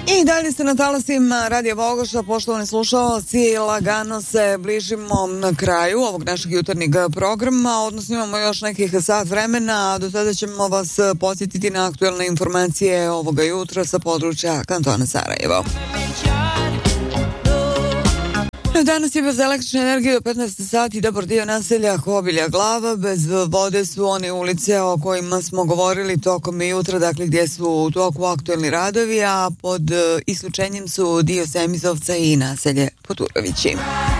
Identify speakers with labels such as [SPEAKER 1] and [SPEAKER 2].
[SPEAKER 1] I dalje ste na talasima Radio Bogoša, poštovani slušalci, lagano se bližimo na kraju ovog našeg jutarnjeg programa, odnosno imamo još nekih sat vremena, a do tada ćemo vas podsjetiti na aktuelne informacije ovoga jutra sa područja kantona Sarajevo. Danas je bez električne energije do 15 sati dobar dio naselja Kobilja Glava. Bez vode su one ulice o kojima smo govorili tokom jutra, dakle gdje su u toku aktuelni radovi, a pod isključenjem su dio Semizovca i naselje Poturovići.